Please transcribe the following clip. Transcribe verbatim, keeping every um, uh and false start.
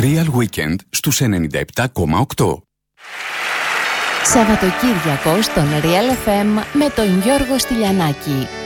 Real Weekend στους ενενήντα επτά κόμμα οκτώ. Σαββατοκύριακο στον Real εφ εμ με τον Γιώργο Στυλιανάκη.